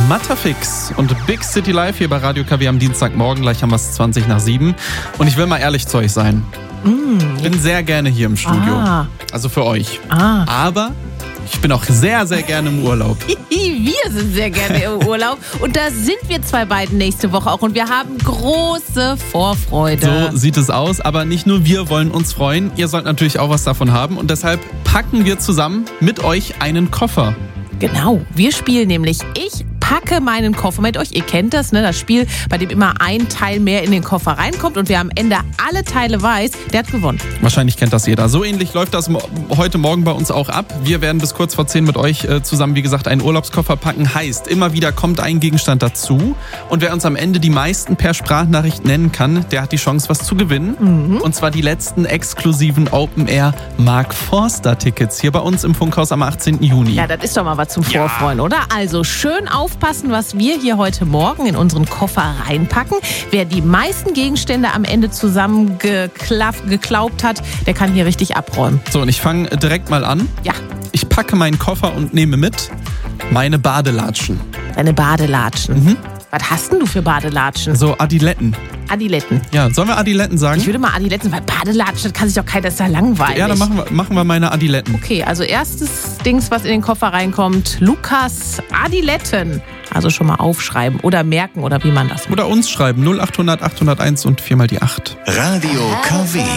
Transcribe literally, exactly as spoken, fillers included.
Matterfix und Big City Live hier bei Radio K W am Dienstagmorgen. Gleich haben wir es zwanzig nach sieben. Und ich will mal ehrlich zu euch sein. Ich bin sehr gerne hier im Studio. Ah. Also für euch. Ah. Aber ich bin auch sehr, sehr gerne im Urlaub. Wir sind sehr gerne im Urlaub. Und da sind wir zwei beiden nächste Woche auch. Und wir haben große Vorfreude. So sieht es aus. Aber nicht nur wir wollen uns freuen. Ihr sollt natürlich auch was davon haben. Und deshalb packen wir zusammen mit euch einen Koffer. Genau, wir spielen nämlich Ich packe meinen Koffer mit euch. Ihr kennt das, ne? Das Spiel, bei dem immer ein Teil mehr in den Koffer reinkommt und wer am Ende alle Teile weiß, der hat gewonnen. Wahrscheinlich kennt das jeder. So ähnlich läuft das mo- heute Morgen bei uns auch ab. Wir werden bis kurz vor zehn mit euch äh, zusammen, wie gesagt, einen Urlaubskoffer packen. Heißt, immer wieder kommt ein Gegenstand dazu. Und wer uns am Ende die meisten per Sprachnachricht nennen kann, der hat die Chance, was zu gewinnen. Mhm. Und zwar die letzten exklusiven Open-Air Mark Forster-Tickets hier bei uns im Funkhaus am achtzehnten Juni. Ja, das ist doch mal was zum Ja. Vorfreuen, oder? Also schön aufpassen, was wir hier heute Morgen in unseren Koffer reinpacken. Wer die meisten Gegenstände am Ende zusammengeklaubt hat, der kann hier richtig abräumen. So, und ich fange direkt mal an. Ja, Ich packe meinen Koffer und nehme mit meine Badelatschen. deine Badelatschen. Mhm. Was hast denn du für Badelatschen? So Adiletten. Adiletten. Ja, sollen wir Adiletten sagen? Ich würde mal Adiletten, weil Badelatschen, das kann sich doch keiner, das ist ja langweilig. Ja, dann machen wir, machen wir meine Adiletten. Okay, also erstes Dings, was in den Koffer reinkommt, Lukas Adiletten. Also schon mal aufschreiben oder merken oder wie man das macht. Oder uns schreiben null acht hundert achthunderteins und viermal die acht. Radio K W.